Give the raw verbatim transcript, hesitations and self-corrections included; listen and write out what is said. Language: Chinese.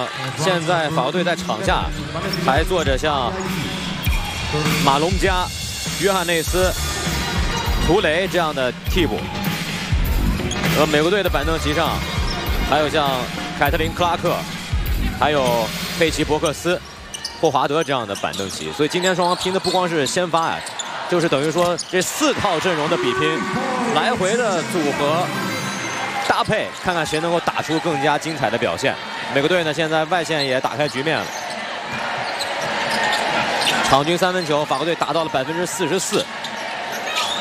现在法国队在场下还坐着像马龙加、约翰内斯、图雷这样的替补。而美国队的板凳席上还有像凯特琳·克拉克，还有佩奇·伯克斯、霍华德这样的板凳席。所以今天双方拼的不光是先发呀，就是等于说这四套阵容的比拼，来回的组合搭配，看看谁能够打出更加精彩的表现。美国队呢，现在外线也打开局面了，场均三分球，法国队达到了百分之四十四。